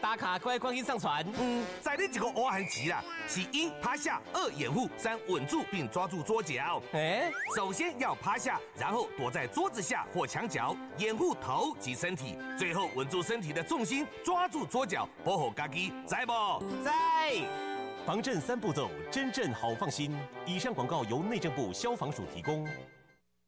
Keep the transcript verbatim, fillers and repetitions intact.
打卡，快快去上传。 嗯，在你这个挖痕期啦，是一趴下，二掩护，三稳住并抓住桌角。 哎， 首先要趴下，然后躲在桌子下或墙角，掩护头及身体，最后稳住身体的重心，抓住桌角，保护家己，知不？ 在。 防震三步骤，真正好放心。以上广告由内政部消防署提供。